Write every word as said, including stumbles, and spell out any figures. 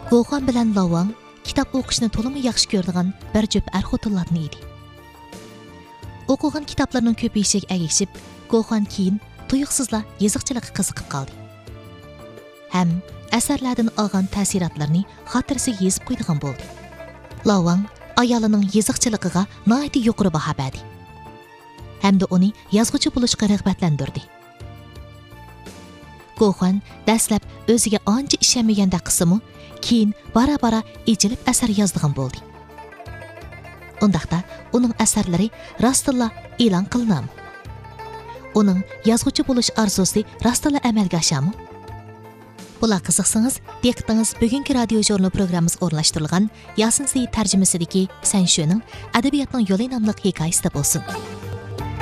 Goxan bilan Lavang kitob o'qishni to'liq yaxshi ko'radigan bir jup er-xotinlardan edi. O'qigan kitoblarning ko'payishiga ergishib, Goxan keyin tuyuqsizla yoziqchilikqa qiziqib qoldi. Ham asarlardan olgan ta'sirotlarni xotirasiga yozib qo'ydigan bo'ldi. Lavang ayolining yoziqchiligiga nihoyatda yuqori baho berdi. Hamda uni yozuvchi bo'lishga rag'batlantirdi. Goxan dastlab o'ziga ancha ishonmaganda qismi, keyin bara-bara ejilib asar yozdigan bo'ldi. Undaqda uning asarlari rostilla e'lon qilinam. Uning yozuvchi bo'lish orzusi rostilla amalga oshami? Bular qiziqsangiz, diqqatingiz bugungi radio jurnal programmamiz o'rnashtirilgan Yasin Seyit tarjimasidagi Sen shuning adabiyotning yo'li nomli hikoyasida bo'lsin.